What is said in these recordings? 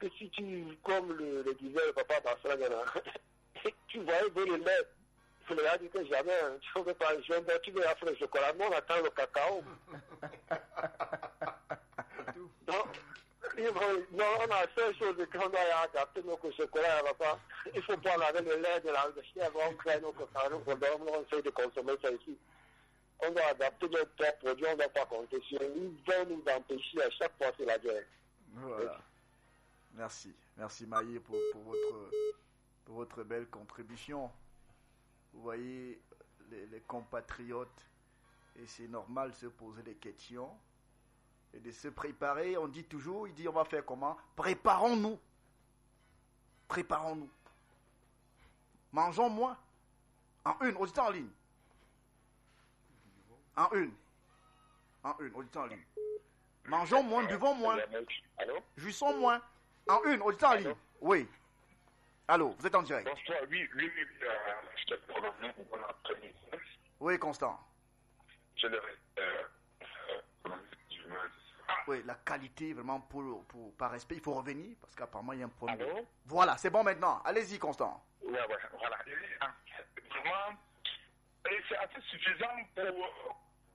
que si tu, comme le disait le papa Bassagana, tu voyais le lait, il faudrait dire que jamais, tu ne veux pas, tu veux faire le chocolat, nous on attend le cacao. Non, on a fait chose quand on a adapté notre chocolat, papa. Il faut prendre avec le lait de la chèvre, on crée nos cacao, on essaie de consommer ça ici. On doit adapter notre produit, on ne doit pas compter sur eux. Ils vont nous empêcher à chaque fois c'est la guerre. Voilà. Merci. Merci Maïe pour votre belle contribution. Vous voyez, les compatriotes, et c'est normal de se poser des questions et de se préparer. On dit toujours, il dit on va faire comment? Préparons-nous. Préparons-nous. Mangeons moins. En une, auditeur en ligne. En une, auditeur en ligne. Mangeons moins, buvons moins. Allô? Jouissons moins. En une, auditeur en ligne. Oui. Allô, vous êtes en direct. Bonsoir, oui, je te promets, bon après-midi. Oui, Constant. Je le Oui, la qualité, vraiment, par respect, il faut revenir, parce qu'apparemment, il y a un problème. Allô? Voilà, c'est bon maintenant. Allez-y, Constant. Ouais, voilà. Vraiment, c'est assez suffisant pour...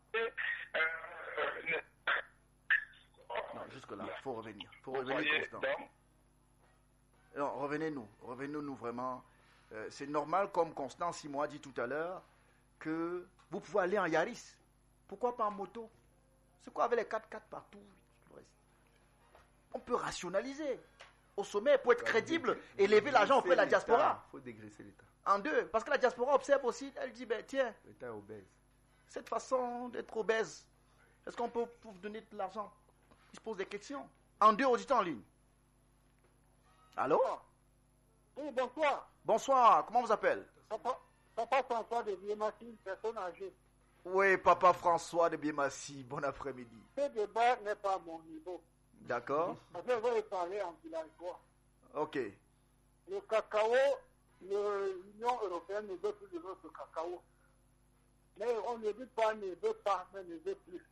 Non, jusque-là, il faut revenir. Il faut revenir, Constant. Non, revenez-nous vraiment. C'est normal, comme Constant Simon a dit tout à l'heure, que vous pouvez aller en Yaris. Pourquoi pas en moto? C'est quoi avec les 4x4 partout? On peut rationaliser. Au sommet, pour être crédible, élever l'argent auprès de la diaspora. Il faut dégraisser l'État. En deux, parce que la diaspora observe aussi, elle dit, ben tiens, l'État est obèse. Cette façon d'être obèse, est-ce qu'on peut vous donner de l'argent? Il se pose des questions. En deux, auditeurs en ligne. Allô? Oui, bonsoir. Bonsoir, comment vous appelez? Papa François de Biémassi, personne âgée. Oui, Papa François de Biémassi, bon après-midi. Ce débat n'est pas à mon niveau. D'accord. Parce que je vais parler en villageois. Ok. Le cacao, l'Union européenne ne veut plus de notre cacao. Mais on ne dit pas ne veut pas, mais ne veut plus.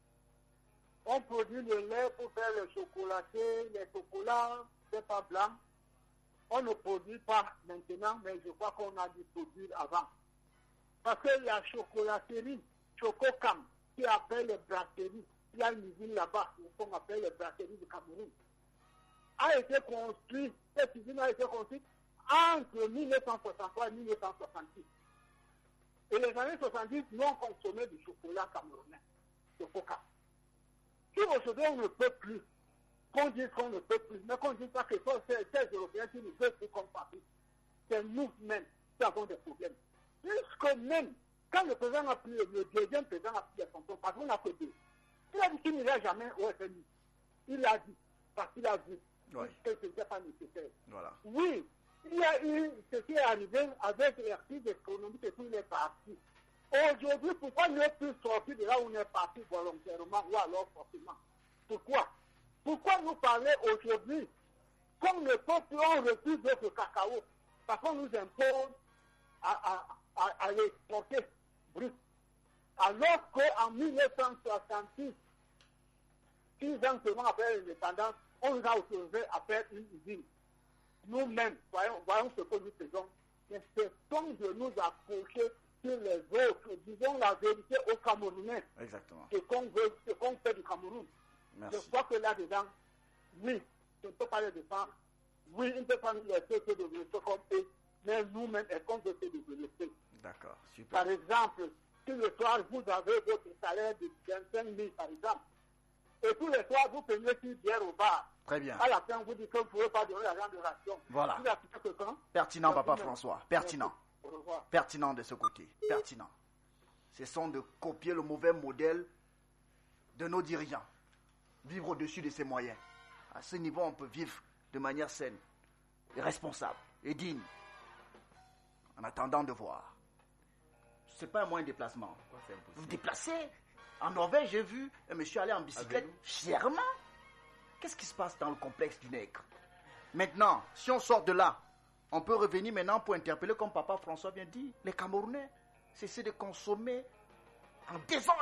On produit le lait pour faire le chocolaté, les chocolats, c'est pas blanc. On ne produit pas maintenant, mais je crois qu'on a dû produire avant. Parce que la chocolaterie, Chococam, qui appelle les brasseries, il y a une usine là-bas, qu'on appelle les brasseries du Cameroun, a été construite, cette usine a été construite entre 1963 et 1966. Et les années 70, nous on consommé du chocolat camerounais, Chococam. Si aujourd'hui on ne peut plus, qu'on dise qu'on ne peut plus, mais qu'on ne dise pas que ces Européens qui ne veulent plus qu'on fabrique, c'est nous-mêmes qui avons des problèmes. Jusque même, quand le président a pris, le deuxième président a pris les fonctions, parce qu'on a fait deux. Il a dit qu'il n'ira jamais au FMI. Il l'a dit, parce qu'il a vu que ce n'était pas nécessaire. Voilà. Oui, il y a eu ce qui est arrivé avec les crises économiques et tout est parti. Aujourd'hui, pourquoi ne plus sortir de là où on est parti volontairement ou alors forcément? Pourquoi? Pourquoi nous parler aujourd'hui qu'on ne peut plus, on refuse notre cacao parce qu'on nous impose à l'exporter brut. Alors qu'en 1966, 6 ans seulement après l'indépendance, on nous a autorisé à faire une usine. Nous-mêmes, voyons ce que nous faisons, mais cessons de nous approcher sur les autres. Disons la vérité aux Camerounais. Exactement. Ce qu'on fait du Cameroun. Merci. Je crois que là-dedans, oui, je ne peux pas les défendre. Oui, il ne peut pas nous laisser se développer comme eux, mais nous-mêmes, est-ce qu'on veut se développer? D'accord, super. Par exemple, si le soir, vous avez votre salaire de 25 000, par exemple, et tous les soirs, vous prenez une bière au bar. Très bien. À la fin, vous dites que vous ne pouvez pas donner l'argent de ration. Voilà. Vous appliquez ce temps? Pertinent, Papa François. Pertinent. Au revoir. Pertinent de ce côté. Pertinent. Ce sont de copier le mauvais modèle de nos dirigeants. Vivre au-dessus de ses moyens. À ce niveau, on peut vivre de manière saine, et responsable, et digne. En attendant de voir. Ce n'est pas un moyen de déplacement. Vous vous déplacez. En Norvège, j'ai vu un monsieur aller en bicyclette chèrement. Qu'est-ce qui se passe dans le complexe du Nègre? Maintenant, si on sort de là, on peut revenir maintenant pour interpeller, comme Papa François vient de dire, les Camerounais. Cessez de consommer en désordre.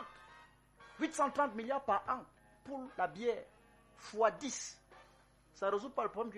830 milliards par an pour la bière, fois 10. Ça ne résout pas le problème du